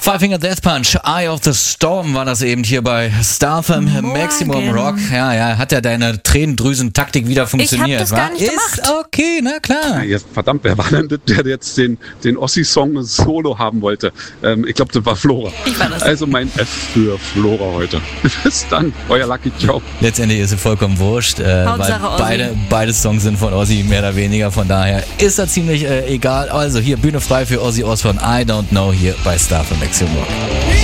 Five Finger Death Punch, Eye of the Storm war das eben hier bei Starfm Maximum Rock. Ja, hat ja deine Tränendrüsen-Taktik wieder funktioniert. Ich hab das gar nicht Ist okay, na klar. Ja, verdammt, wer war denn das, der jetzt den Ossi-Song solo haben wollte? Ich glaube, das war Flora. Ich war das. Also mein F für Flora heute. Bis dann, euer Lucky, ciao. Letztendlich ist es vollkommen wurscht, weil beide Songs sind von Ozzy, mehr oder weniger. Von daher ist das ziemlich egal. Also hier Bühne frei für Ozzy Osbourne, I Don't Know, hier bei Starfm Maximum Rock.